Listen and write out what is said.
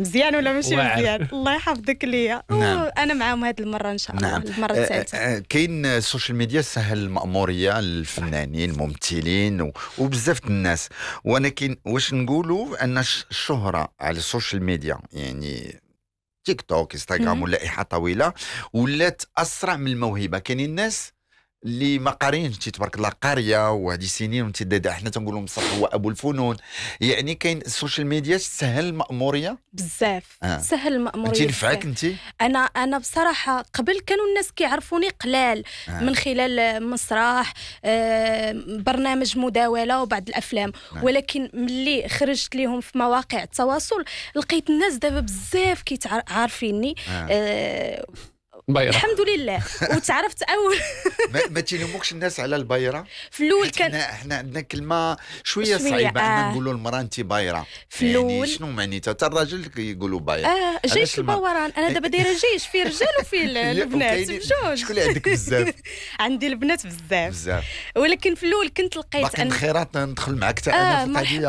مزيان ولا ماشي مزيان؟ الله يحفظك ليا. نعم. انا معاهم هذه المره ان شاء الله. نعم. المره الثالثه. كاين السوشيال ميديا سهل المأمورية للفنانين الممثلين وبزاف الناس، ولكن واش نقولوا ان الشهرة على السوشيال ميديا يعني تيك توك انستغرام ولائحة طويلة ولات أسرع من الموهبة. كاينين الناس اللي ما قارينش تبارك الله قاريه وهذه سنين وانت دادا حنا تنقولوا مصر هو ابو الفنون. يعني كاين السوشيال ميديا سهل المأموريه بزاف. سهل المأموريه. انت نفعك انت؟ انا بصراحه قبل كانوا الناس كيعرفوني قلال من خلال مسرح، برنامج مداوله وبعض الافلام. ولكن ملي خرجت لهم في مواقع التواصل لقيت الناس دابا بزاف كيعرفيني. الحمد لله. وتعرفت اول ما تيلوموكش الناس على البايره؟ في الاول كان احنا عندنا كلمه شويه صعيبه ان نقولوا المراه انت بايره. يعني شنو معنيتها؟ حتى الراجل كيقولوا باير. جيش البوران. انا دابا دايره جيش فيه رجال وفيه البنات بجوج. شكون اللي عندك بزاف؟ عندي البنات بزاف. ولكن في الاول كنت لقيت باقي الخيرات ندخل معك حتى انا في القضيه.